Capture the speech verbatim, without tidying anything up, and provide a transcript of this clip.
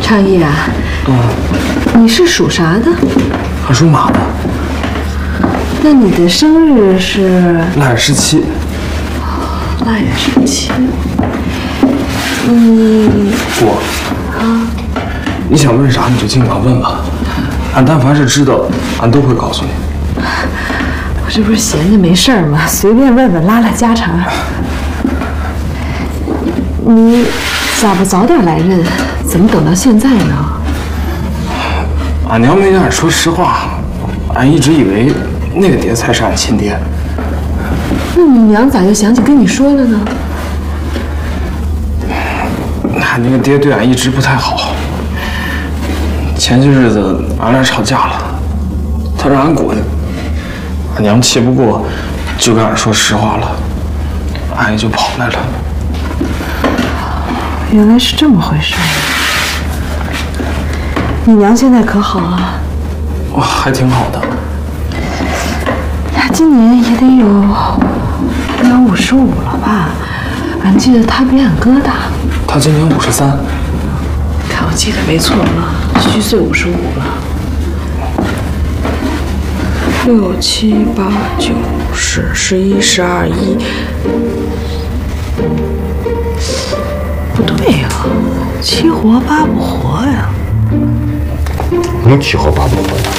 昌义啊， 嗯， 你是属啥的？ 他属马的。 那你的生日是？ 腊月十七。 腊月十七。你姑啊，你想问啥你就尽管问吧，俺但凡是知道，俺都会告诉你。 我这不是闲着没事儿吗？随便问问，拉拉家常。你咋不早点来认？怎么等到现在呢？ 俺娘没跟俺说实话，俺一直以为那个爹才是俺亲爹。 那你娘咋就想起跟你说了呢？ 俺那个爹对俺一直不太好。前些日子俺俩吵架了，他让俺滚。俺娘气不过，就跟俺说实话了，俺也就跑来了。 原来是这么回事。你娘现在可好啊？ 我还挺好的。 她今年也得有有五十五了吧？俺记得她比俺哥大。 她今年五十三。 看我记得没错吗？虚岁五十五了。六七八九十十一十二一。不对呀、啊，七活八不活呀。 什么七活八不活的？